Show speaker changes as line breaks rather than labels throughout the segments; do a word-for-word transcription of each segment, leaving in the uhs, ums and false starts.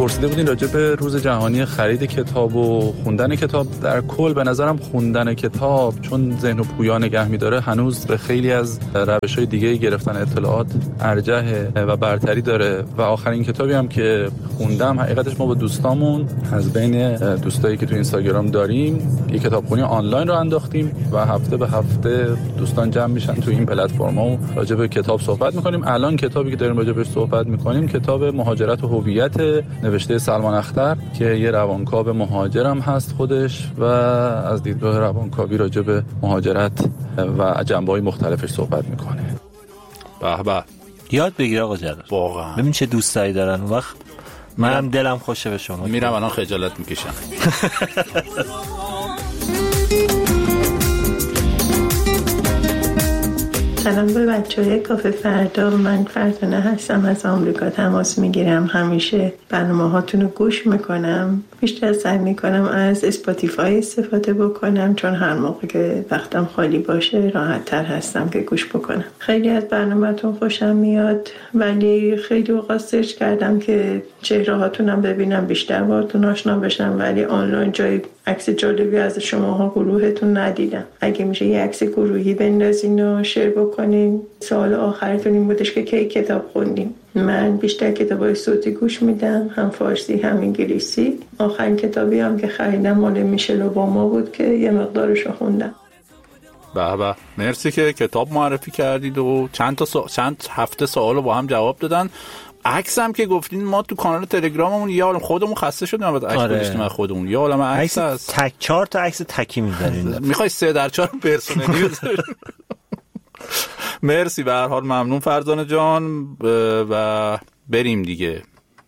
پرسیده بودین راجع به روز جهانی خرید کتاب و خوندن کتاب. در کل به نظرم خوندن کتاب چون ذهن و پویا نگه می‌داره هنوز به خیلی از روش‌های دیگه گرفتن اطلاعات ارجحه و برتری داره. و آخرین کتابی هم که خوندم حقیقتش ما با دوستامون از بین دوستایی که تو اینستاگرام داریم یک کتابخونی آنلاین رو انداختیم و هفته به هفته دوستان جمع میشن تو این پلتفرم‌ها و راجع به کتاب صحبت می‌کنیم. الان کتابی که داریم راجع بهش صحبت می‌کنیم کتاب مهاجرت و هویت نوشته سلمان اختر که یه روانکاو مهاجرم هست خودش و از دیدگاه روانکاوی راجع به مهاجرت و جنبه‌های مختلفش صحبت می‌کنه.
به به،
یاد بگیر آقا جلال،
واقعا
ببین چه دوستایی دارن. وقت منم دلم خوشه به شما.
میرم الان خجالت میکشم.
سلام به بچه‌های کافه فردا. من فرزانه هستم، از آمریکا تماس میگیرم. همیشه برنامه هاتون رو گوش میکنم. بیشتر سعی میکنم از اسپاتیفای استفاده بکنم چون هر موقع که وقتم خالی باشه راحت تر هستم که گوش بکنم. خیلی از برنامه‌تون خوشم میاد ولی خیلی اوقات سرچ کردم که چهره هاتونم ببینم، بیشتر باهاتون آشنا بشم، ولی آنلاین جای عکس جالبی از شماها گروهتون ندیدم. اگه میشه یه عکس گروهی بندازین و شیر بکنین. سوال آخرتون این بودش که کی کتاب خوندین. من بیشتر کتابای صوتی گوش میدم، هم فارسی هم انگلیسی. آخرین کتابی هم که خریدم مال میشل اوباما بود که یه مقدارشو خوندم.
به به، مرسی که کتاب معرفی کردید و چند تا سو... چند هفته سوالو با هم جواب دادن. عکس هم که گفتین ما تو کانال تلگراممون یه عالم خودمون خسته شدیم بعد عکس گذاشتیم از خودمون. یه عالم عکس هست.
تک چهار تا عکس تکی می‌ذارین.
میخوای سه در چهار پرسونلی بذارین؟ مرسی، به هر حال ممنون فرزانه جان و بریم دیگه.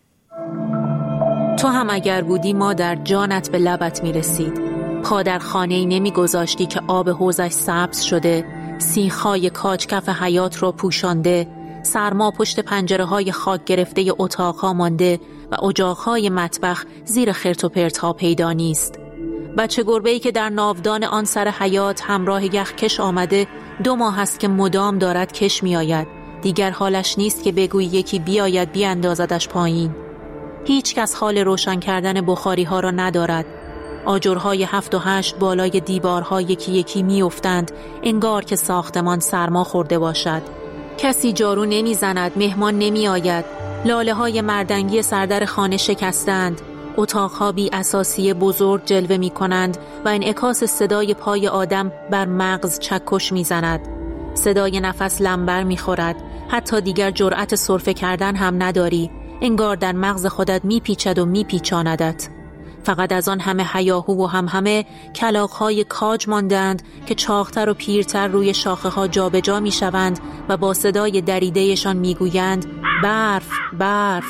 تو هم اگر بودی ما در جانت به لبت میرسید. پا در خانه‌ای نمیگذاشتی که آب حوضش سبز شده، سیخ‌های کاج کف حیات را پوشانده، سرما پشت پنجره‌های خاک گرفته اتاق‌ها مانده و اجاق‌های مطبخ زیر خرت و پرت‌ها پیدا نیست. بچه گربه‌ای که در ناودان آن سر حیات همراه یخ کش آمده دو ماه است که مدام دارد کش می آید. دیگر حالش نیست که بگوی یکی بیاید بیاندازدش پایین. هیچ کس حال روشن کردن بخاری ها را ندارد. آجرهای هفت و هشت بالای دیوارها یکی یکی می افتند انگار که ساختمان سرما خورده باشد. کسی جارو نمی زند، مهمان نمی آید. لاله های مردنگی سردر خانه شکستند. اتاقها بی اساسی بزرگ جلوه می کنند و انعکاس صدای پای آدم بر مغز چکش می زند. صدای نفس لمبر می خورد. حتی دیگر جرأت سرفه کردن هم نداری. انگار در مغز خودت می پیچد و می پیچاندت. فقط از آن همه هیاهو و هم همه کلاغ‌های کاج ماندند که چاقتر و پیرتر روی شاخه ها جا به جا می شوند و با صدای دریدهشان می گویند برف، برف.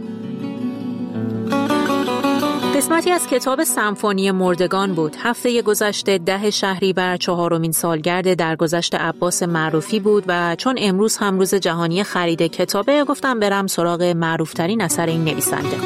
قسمتی از کتاب سمفونی مردگان بود. هفته گذشته ده شهریور چهارمین سالگرد درگذشت عباس معروفی بود و چون امروز هم روز جهانی خرید کتابه گفتم برم سراغ معروفترین اثر این نویسنده.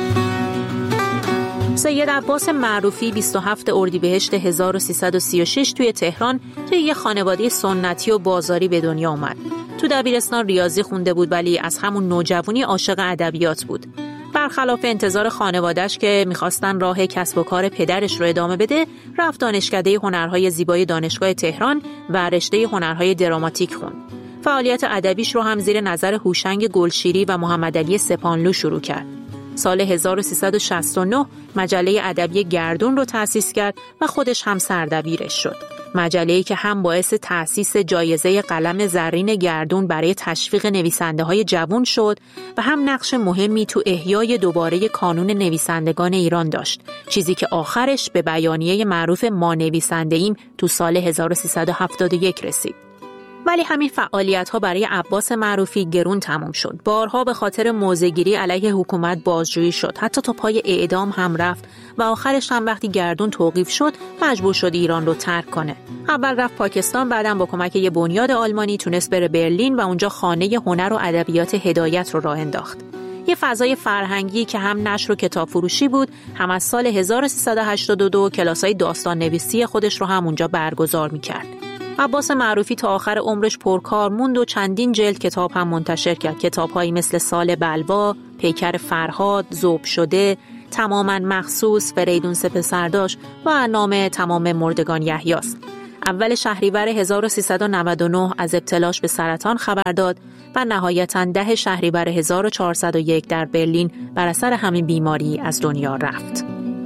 سید عباس معروفی بیست و هفتم اردیبهشت هزار و سیصد و سی و شش توی تهران توی یه خانواده سنتی و بازاری به دنیا اومد. تو دبیرستان ریاضی خونده بود ولی از همون نوجوانی عاشق ادبیات بود. برخلاف انتظار خانواده‌اش که می‌خواستن راه کسب و کار پدرش رو ادامه بده، رفت دانشکده هنرهای زیبای دانشگاه تهران و رشته هنرهای دراماتیک خوند. فعالیت ادبیش رو هم زیر نظر هوشنگ گلشیری و محمدعلی سپانلو شروع کرد. سال هزار و سیصد و شصت و نه مجله ادبی گردون رو تأسیس کرد و خودش هم سردبیرش شد. مجله‌ای که هم باعث تأسیس جایزه قلم زرین گردون برای تشویق نویسنده‌های جوان شد و هم نقش مهمی تو احیای دوباره کانون نویسندگان ایران داشت، چیزی که آخرش به بیانیه معروف ما نویسنده‌ایم تو سال هزار و سیصد و هفتاد و یک رسید. ولی همین فعالیت‌ها برای عباس معروفی گرون تمام شد. بارها به خاطر موضع‌گیری علیه حکومت بازجویی شد. حتی تا پای اعدام هم رفت و آخرش هم وقتی گردون توقیف شد مجبور شد ایران رو ترک کنه. اول رفت پاکستان، بعدم با کمک یه بنیاد آلمانی تونست بره برلین و اونجا خانه هنر و ادبیات هدایت رو راه انداخت. یه فضای فرهنگی که هم نشر و کتاب فروشی بود، هم از سال هزار و سیصد و هشتاد و دو کلاسای داستان نویسی خودش رو هم اونجا برگزار می‌کرد. عباس معروفی تا آخر عمرش پرکار موند و چندین جلد کتاب هم منتشر کرد. کتاب‌هایی مثل سال بلوا، پیکر فرهاد، ذوب شده، تماماً مخصوص فریدون سپهسرداشت و نام تمام مردگان یحیاست. اول شهریور هزار و سیصد و نود و نه از ابتلاش به سرطان خبر داد و نهایتاً ده شهریور هزار و چهارصد و یک در برلین بر اثر همین بیماری از دنیا رفت.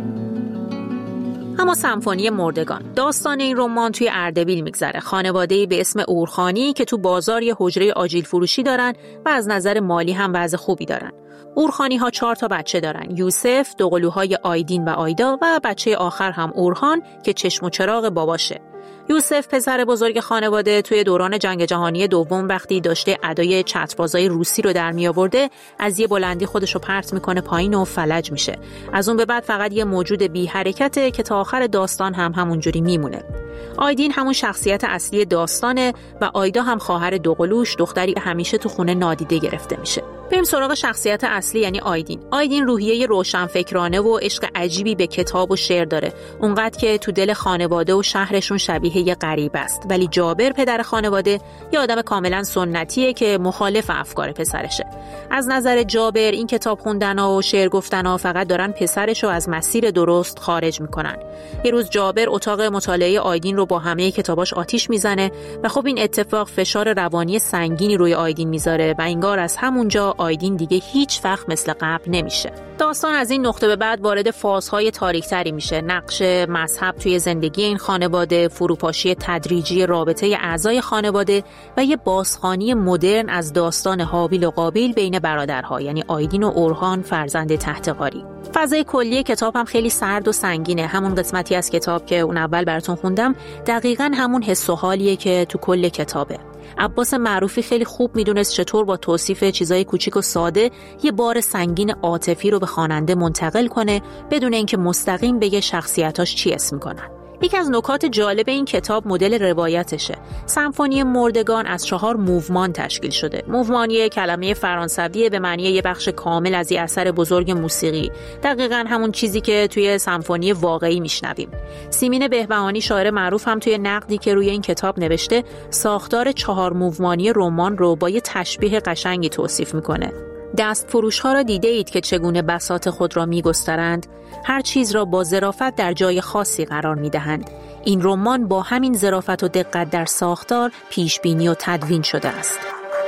اما سمفونی مردگان، داستان این رمان توی اردبیل میگذره. خانواده‌ای به اسم اورخانی که تو بازار یه حجره آجیل فروشی دارن و از نظر مالی هم وضع خوبی دارن. اورخانی ها چهار تا بچه دارن: یوسف، دوقلوهای آیدین و آیدا و بچه آخر هم اورخان که چشم و چراغ باباشه. یوسف پسر بزرگ خانواده توی دوران جنگ جهانی دوم وقتی داشته ادای چتربازای روسی رو در می آورده از یه بلندی خودشو پرت میکنه پایین و فلج میشه. از اون به بعد فقط یه موجود بی حرکته که تا آخر داستان هم همونجوری میمونه. آیدین همون شخصیت اصلی داستانه و آیدا هم خواهر دوقلوش، دختری همیشه تو خونه نادیده گرفته میشه. بریم سراغ شخصیت اصلی یعنی آیدین. آیدین روحیه روشنفکرانه و عشق عجیبی به کتاب و شعر داره. اونقدر که تو دل خانواده و شهرشون شبیه یه غریب است. ولی جابر پدر خانواده یه آدم کاملا سنتیه که مخالف افکار پسرشه. از نظر جابر این کتاب خوندن‌ها و شعر گفتن‌ها فقط دارن پسرشو از مسیر درست خارج میکنن. یه روز جابر اتاق مطالعه آیدین رو با همه کتاباش آتیش میزنه و خب این اتفاق فشار روانی سنگینی روی آیدین میذاره و انگار از همونجا آیدین دیگه هیچ وقت مثل قبل نمیشه. داستان از این نقطه به بعد وارد فازهای تاریک‌تری میشه. نقش مذهب توی زندگی این خانواده، فروپاشی تدریجی رابطه اعضای خانواده و یه بازخوانی مدرن از داستان هابیل و قابیل بین برادرها، یعنی آیدین و اورخان فرزند تحتقاری. فضای کلی کتاب هم خیلی سرد و سنگینه. همون قسمتی از کتاب که اون اول براتون خوندم دقیقاً همون حس و حالیه که تو کل کتابه. عباس معروفی خیلی خوب میدونست چطور با توصیف چیزای کوچیک و ساده یه بار سنگین عاطفی رو به خواننده منتقل کنه بدون اینکه مستقیم بگه شخصیتاش چی اسم میکنن. یکی از نکات جالب این کتاب مدل روایتشه. سمفونی مردگان از چهار موومان تشکیل شده. موومان یه کلمه فرانسویه به معنی یه بخش کامل از یه اثر بزرگ موسیقی. دقیقاً همون چیزی که توی سمفونی واقعی میشنویم. سیمین بهبهانی شاعر معروف هم توی نقدی که روی این کتاب نوشته ساختار چهار موومانی رمان رو با یه تشبیه قشنگی توصیف میکنه. دست فروش ها را دیده اید که چگونه بساط خود را می گسترند؟ هر چیز را با ظرافت در جای خاصی قرار می دهند. این رمان با همین ظرافت و دقت در ساختار پیش بینی و تدوین شده است.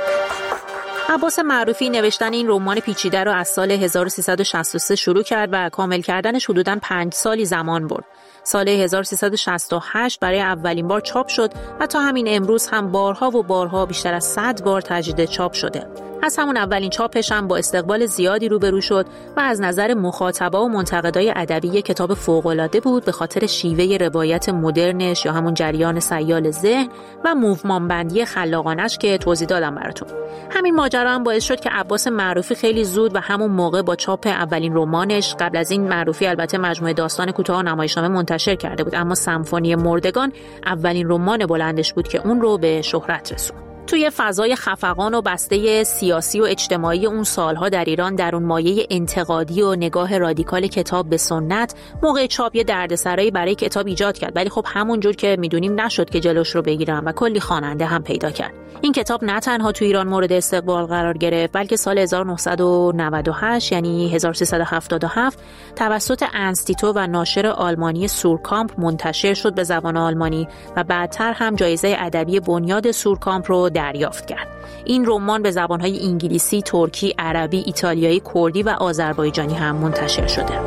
عباس معروفی نوشتن این رمان پیچیده را از سال هزار و سیصد و شصت و سه شروع کرد و کامل کردنش حدوداً پنج سالی زمان برد. سال هزار و سیصد و شصت و هشت برای اولین بار چاپ شد و تا همین امروز هم بارها و بارها بیشتر از صد بار تجدید چاپ شده. از همون اولین چاپش هم با استقبال زیادی روبرو شد و از نظر مخاطبا و منتقدای ادبی کتاب فوق‌العاده بود به خاطر شیوه روایت مدرنش یا همون جریان سیال ذهن و موومان بندی خلاقانش که توضیح دادم براتون. همین ماجرا هم باعث شد که عباس معروفی خیلی زود و همون موقع با چاپ اولین رمانش، قبل از این معروفی البته مجموعه داستان کوتاه و نمایشنامه منتشر کرده بود، اما سمفونی مردگان اولین رمان بلندش بود که اون رو به شهرت رسوند. توی فضای خفقان و بسته سیاسی و اجتماعی اون سالها در ایران در اون مایه انتقادی و نگاه رادیکال کتاب به سنت موقع چاپ یه دردسرایی برای کتاب ایجاد کرد، ولی خب همونجور که میدونیم نشد که جلوش رو بگیرن و کلی خواننده هم پیدا کرد. این کتاب نه تنها تو ایران مورد استقبال قرار گرفت، بلکه سال هزار و نهصد و نود و هشت یعنی هزار و سیصد و هفتاد و هفت توسط انستیتو و ناشر آلمانی سورکامپ منتشر شد به زبان آلمانی و بعدتر هم جایزه ادبی بنیاد سورکامپ رو دریافت کرد. این رمان به زبان‌های انگلیسی، ترکی، عربی، ایتالیایی، کردی و آذربایجانی هم منتشر شده.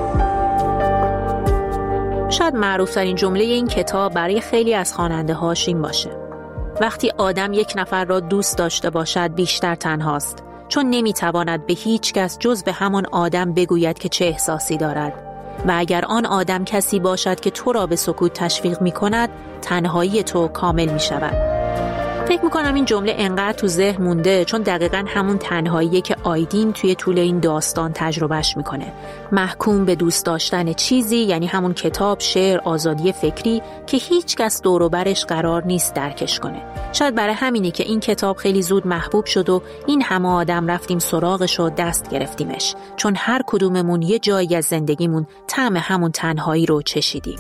شاید معروف‌ترین جمله این کتاب برای خیلی از خواننده‌هاش این باشه: وقتی آدم یک نفر را دوست داشته باشد بیشتر تنهاست، چون نمی‌تواند به هیچ کس جز به همان آدم بگوید که چه احساسی دارد و اگر آن آدم کسی باشد که تو را به سکوت تشویق می‌کند، تنهایی تو کامل می‌شود. فکر میکنم این جمله انقدر تو ذهن مونده چون دقیقاً همون تنهاییه که آیدین توی طول این داستان تجربهش میکنه. محکوم به دوست داشتن چیزی، یعنی همون کتاب، شعر، آزادی فکری که هیچ کس دور و برش قرار نیست درکش کنه. شاید برای همینه که این کتاب خیلی زود محبوب شد و این همه آدم رفتیم سراغش و دست گرفتیمش، چون هر کدوممون یه جایی از زندگیمون طعم همون تنهایی رو چشیدیم.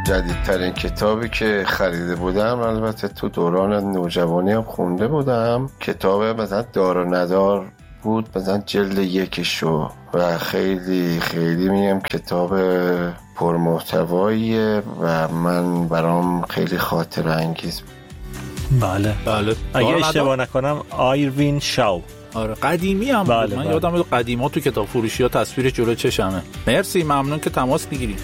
جدیدترین کتابی که خریده بودم، البته تو دوران نوجوانی هم خونده بودم، کتاب مثلا دار و ندار بود، مثلا جلد یکشو، و خیلی خیلی میگم کتاب پرمحتواییه و من برام خیلی خاطره انگیز.
بله
بله
اگه اشتباه نکنم آیروین شاو.
آره قدیمی هم
بله
بود. من
بله.
یادم میاد قدیما تو کتاب فروشی ها تصویر جلو چشمه. مرسی، ممنون که تماس میگیرید.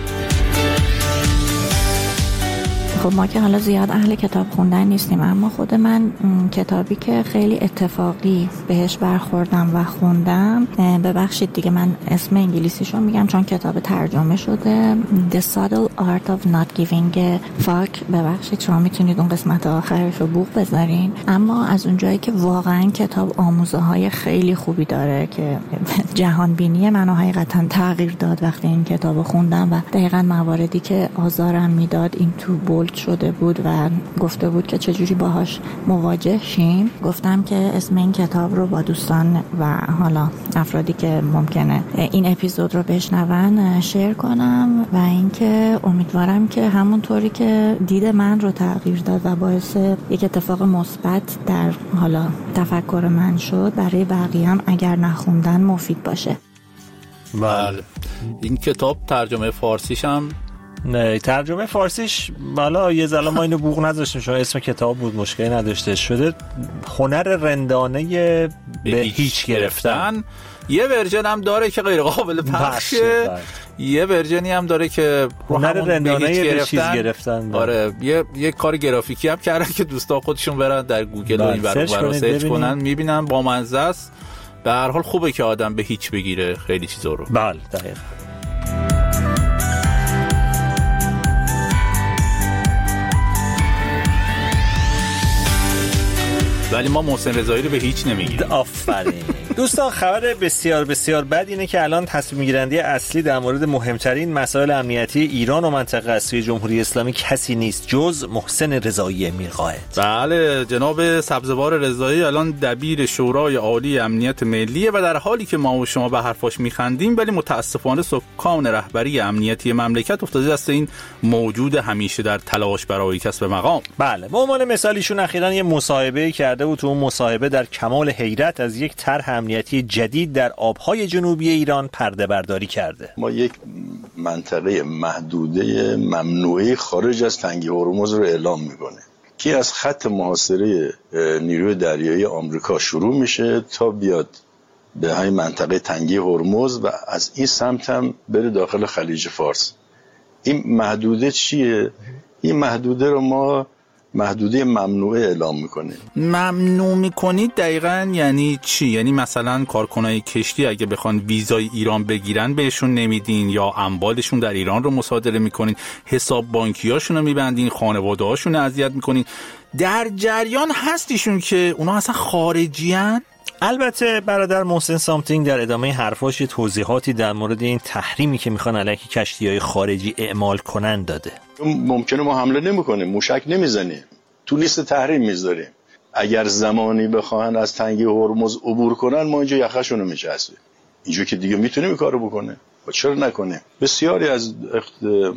خب ما که حالا زیاد اهل کتاب خوندن نیستیم، اما خود من کتابی که خیلی اتفاقی بهش برخوردم و خوندم، ببخشید دیگه من اسم انگلیسیشو میگم چون کتاب ترجمه شده، The Subtle Art of Not Giving a Fuck. ببخشید شما میتونید اون قسمت آخرش رو بوق بذارین، اما از اونجایی که واقعا کتاب آموزه های خیلی خوبی داره که جهان بینی منو حقیقتا تغییر داد وقتی این کتابو خوندم و دقیقاً مواردی که آزارم میداد این تو بولد شده بود و گفته بود که چجوری باهاش مواجه شیم. گفتم که اسم این کتاب رو با دوستان و حالا افرادی که ممکنه این اپیزود رو بشنون شیر کنم و اینکه امیدوارم که همونطوری که دید من رو تغییر داد و باعث یک اتفاق مثبت در حالا تفکر من شد، برای بقیه هم اگر نخوندن مفید باشه.
بله این کتاب ترجمه فارسیش هم
نه، ترجمه فارسیش بالا یه ذره ما اینو بوق نذاشتیم چون اسم کتاب بود، مشکلی نداشته. شده هنر رندانه به, به هیچ گرفتن.
یه ورژن هم داره که غیر قابل پخشه، یه ورژنی هم داره که
هنر رندانه به,
به
چیز گرفتن.
آره یه یه کار گرافیکی هم کردن که دوستا خودشون برن در گوگل و این برو برو سرچ کنن میبینن با منزه است. به هر حال خوبه که آدم به هیچ بگیره خیلی چیزا رو.
بله دقیقاً.
ولی ما محسن رضایی رو به هیچ نمیگیریم.
آفرین. دوستان خبر بسیار بسیار بد اینه که الان تصمیم گیرنده اصلی در مورد مهمترین مسائل امنیتی ایران و منطقه از سوی جمهوری اسلامی کسی نیست جز محسن رضایی میرقائد.
بله جناب سبزوار رضایی الان دبیر شورای عالی امنیت ملیه و در حالی که ما و شما به حرفاش میخندیم ولی متاسفانه سکان رهبری امنیتی مملکت افتاده دست این موجود همیشه در تلاش برای کسب مقام.
بله به عنوان مثالیشون اخیراً یه مصاحبه کرده و تو اون مصاحبه در کمال حیرت از یک طرح امنیتی جدید در آبهای جنوبی ایران پرده برداری کرده.
ما یک منطقه محدوده ممنوعه خارج از تنگه هرمز رو اعلام میکنه که از خط محاصره نیروی دریایی آمریکا شروع میشه تا بیاد به همین منطقه تنگه هرمز و از این سمت هم بره داخل خلیج فارس. این محدوده چیه؟ این محدوده رو ما محدوده ممنوعه اعلام میکنه.
ممنوع میکنید دقیقاً یعنی چی؟ یعنی مثلا کارکنای کشتی اگه بخوان ویزای ایران بگیرن بهشون نمیدین یا اموالشون در ایران رو مصادره میکنین، حساب بانکیاشون رو میبندین، خانواده هاشون رو اذیت میکنین. در جریان هستیشون که اونا اصلا خارجیان؟
البته برادر محسن سامتینگ در ادامه حرفاش توضیحاتی در مورد این تحریمی که میخوان علیه کشتی‌های خارجی اعمال کنن داده.
ممکنه ما حمله نمی‌کنیم، موشک نمیزنیم، تو لیست تحریم میذاریم. اگر زمانی بخواهن از تنگه هرمز عبور کنن ما اینجا یخشون رو میچسبیم. اینجا که دیگه میتونه این کارو بکنه. و چرا نکنه؟ بسیاری از اخت...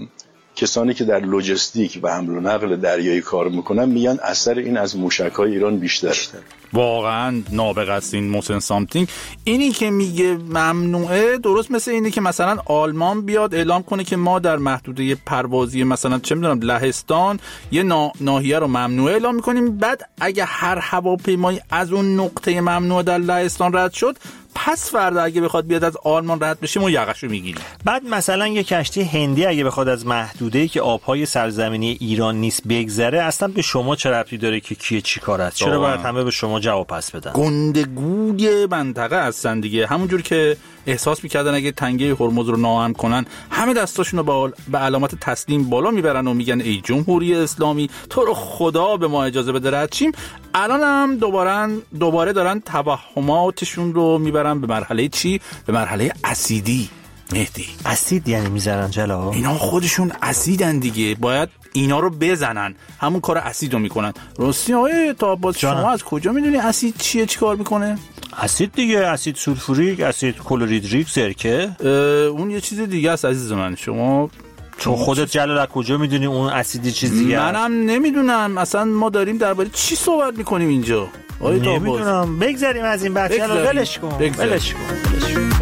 کسانی که در لوجستیک و حمل و نقل دریایی کار میکنن میگن اثر این از موشک‌های ایران بیشتره.
واقعا نابغه است این محسن سامتینگ. اینی که میگه ممنوعه درست مثل اینه که مثلا آلمان بیاد اعلام کنه که ما در محدوده پروازی مثلا چه میدونم لهستان یه نا... ناحیه رو ممنوعه اعلام میکنیم، بعد اگه هر هواپیمایی از اون نقطه ممنوعه در لهستان رد شد پس فردا اگه بخواد بیاد از آلمان رد بشه ما یقشو میگیریم.
بعد مثلا یه کشتی هندی اگه بخواد از محدوده‌ای که آبهای سرزمینی ایران نیست بگذره اصلا به شما چه ربطی داره که کیه چی کار است؟ چرا باید همه به شما جواب پس بدن؟
گندگوی منطقه هستن دیگه. همونجور که احساس میکردن اگه تنگه هرمز رو ناامن کنن همه دستاشون رو با به علامت تسلیم بالا میبرن و میگن ای جمهوری اسلامی تو رو خدا به ما اجازه بده رد شیم، الان هم دوباره دوباره دارن توهماتشون رو میبرن به مرحله چی؟ به مرحله اسیدی. مهدی
اسید یعنی میزنن جلا؟
اینا خودشون اسیدن دیگه، باید اینا رو بزنن، همون کار اسید رو میکنن. راستی آقای تاباز شما از کجا میدونی اسید چیه چی کار میکنه؟
اسید دیگه، اسید سولفوریک، اسید کلوریدریک، سرکه.
اون یه چیز دیگه است عزیز من. شما
تو خودت جلال از کجا میدونی اون اسیدی چیزیه؟
منم نمیدونم. اصلا ما داریم درباره چی صحبت میکنیم اینجا؟
نمیدونم. بگذاریم از این بحث. ولش کن. ولش کن.